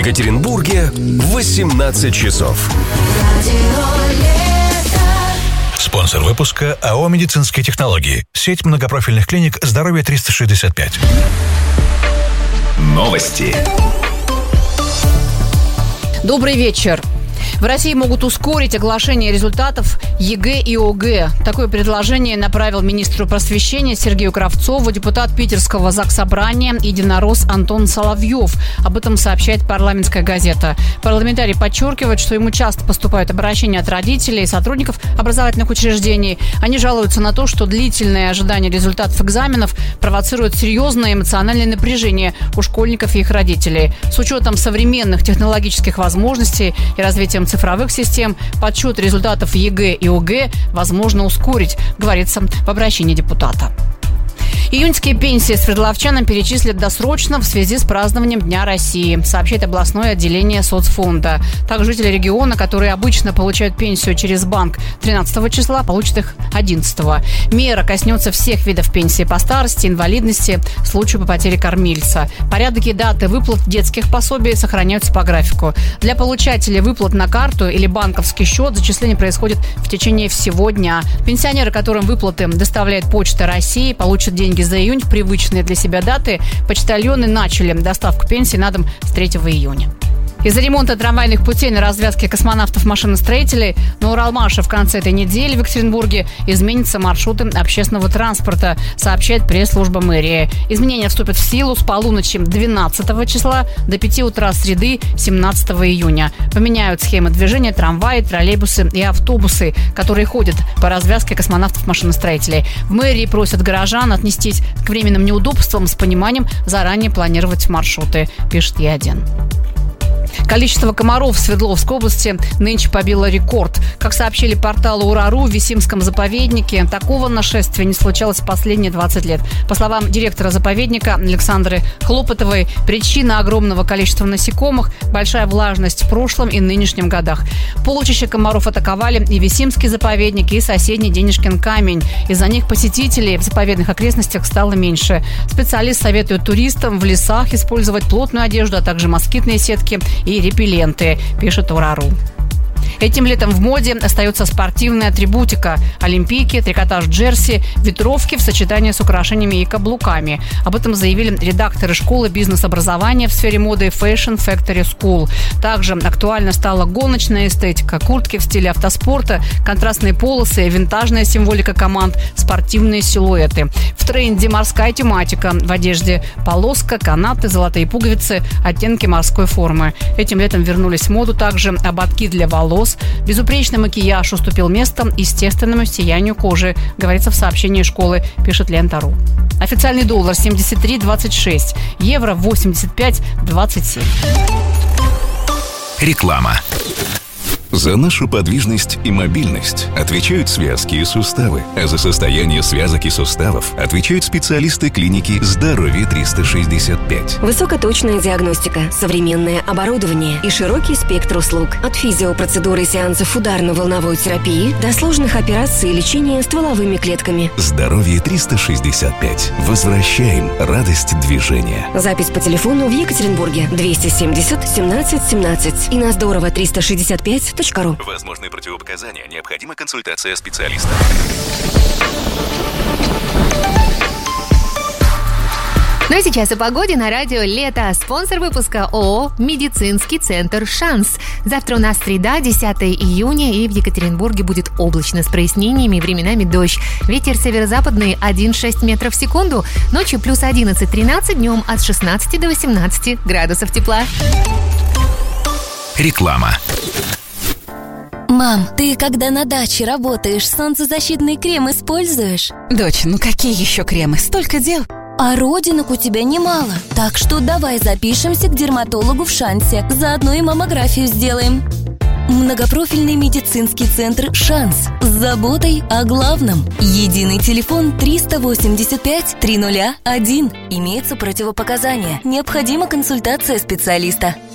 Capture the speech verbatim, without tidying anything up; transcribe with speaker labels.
Speaker 1: Екатеринбурге восемнадцать часов.
Speaker 2: Спонсор выпуска АО «Медицинские технологии». Сеть многопрофильных клиник «Здоровье триста шестьдесят пять».
Speaker 1: Новости.
Speaker 3: Добрый вечер. В России могут ускорить оглашение результатов ЕГЭ и ОГЭ. Такое предложение направил министру просвещения Сергею Кравцову депутат Питерского Заксобрания единорос Антон Соловьев. Об этом сообщает «Парламентская газета». Парламентарий подчеркивает, что ему часто поступают обращения от родителей и сотрудников образовательных учреждений. Они жалуются на то, что длительное ожидание результатов экзаменов провоцирует серьезное эмоциональное напряжение у школьников и их родителей. С учетом современных технологических возможностей и развитием цифровых систем подсчет результатов ЕГЭ и ОГЭ возможно ускорить, говорится в обращении депутата. Июньские пенсии свердловчанам перечислят досрочно в связи с празднованием Дня России, сообщает областное отделение соцфонда. Так, жители региона, которые обычно получают пенсию через банк тринадцатого числа, получат их одиннадцатого. Мера коснется всех видов пенсии по старости, инвалидности, случаю по потере кормильца. Порядок и даты выплат детских пособий сохраняются по графику. Для получателей выплат на карту или банковский счет зачисление происходит в течение всего дня. Пенсионеры, которым выплаты доставляет Почта России, получат деньги за июнь в привычные для себя даты. Почтальоны начали доставку пенсии на дом с третьего июня. Из-за ремонта трамвайных путей на развязке космонавтов-машиностроителей на Уралмаше в конце этой недели в Екатеринбурге изменятся маршруты общественного транспорта, сообщает пресс-служба мэрии. Изменения вступят в силу с полуночи двенадцатого числа до пяти утра среды семнадцатого июня. Поменяют схемы движения трамваи, троллейбусы и автобусы, которые ходят по развязке космонавтов-машиностроителей. В мэрии просят горожан отнестись к временным неудобствам с пониманием, заранее планировать маршруты, пишет Е один. Количество комаров в Свердловской области нынче побило рекорд. Как сообщили порталу Ура.ру, в Висимском заповеднике такого нашествия не случалось в последние двадцать лет. По словам директора заповедника Александры Хлопотовой, причина огромного количества насекомых – большая влажность в прошлом и нынешнем годах. Полчища комаров атаковали и Висимский заповедник, и соседний Денежкин камень. Из-за них посетителей в заповедных окрестностях стало меньше. Специалист советует туристам в лесах использовать плотную одежду, а также москитные сетки и репелленты, пишет Ура.ру. Этим летом в моде остается спортивная атрибутика – олимпийки, трикотаж джерси, ветровки в сочетании с украшениями и каблуками. Об этом заявили редакторы школы бизнес-образования в сфере моды Fashion Factory School. Также актуальна стала гоночная эстетика, куртки в стиле автоспорта, контрастные полосы, винтажная символика команд, спортивные силуэты. В тренде морская тематика. В одежде полоска, канаты, золотые пуговицы, оттенки морской формы. Этим летом вернулись в моду также ободки для волос. Безупречный макияж уступил место естественному сиянию кожи, говорится в сообщении школы, пишет Лента.ру. Официальный доллар семьдесят три двадцать шесть, евро восемьдесят пять двадцать семь.
Speaker 1: Реклама.
Speaker 4: За нашу подвижность и мобильность отвечают связки и суставы, а за состояние связок и суставов отвечают специалисты клиники «Здоровье триста шестьдесят пять».
Speaker 5: Высокоточная диагностика, современное оборудование и широкий спектр услуг. От физиопроцедуры и сеансов ударно-волновой терапии до сложных операций и лечения стволовыми клетками.
Speaker 4: «Здоровье триста шестьдесят пять». Возвращаем радость движения.
Speaker 5: Запись по телефону в Екатеринбурге двести семьдесят семнадцать семнадцать и на здорово триста шестьдесят пять.
Speaker 4: Возможны противопоказания. Необходима консультация специалиста.
Speaker 6: Ну и сейчас о погоде на радио «Лето». Спонсор выпуска ООО «Медицинский центр Шанс». Завтра у нас среда, десятого июня, и в Екатеринбурге будет облачно с прояснениями и временами дождь. Ветер северо-западный один целых шесть десятых метров в секунду. Ночью плюс одиннадцать-тринадцать, днем от шестнадцати до восемнадцати градусов тепла.
Speaker 1: Реклама.
Speaker 7: Мам, ты когда на даче работаешь, солнцезащитный крем используешь?
Speaker 8: Дочь, ну какие еще кремы? Столько дел.
Speaker 7: А родинок у тебя немало. Так что давай запишемся к дерматологу в Шансе. Заодно и маммографию сделаем. Многопрофильный медицинский центр «Шанс». С заботой о главном. Единый телефон триста восемьдесят пять триста один. Имеются противопоказания. Необходима консультация специалиста.